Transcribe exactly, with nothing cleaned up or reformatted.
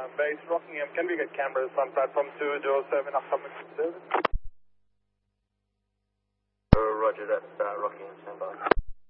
Uh, base Rockingham, can we get cameras on platform two zero seven, upcoming service? Uh, roger that, uh, Rockingham, stand by.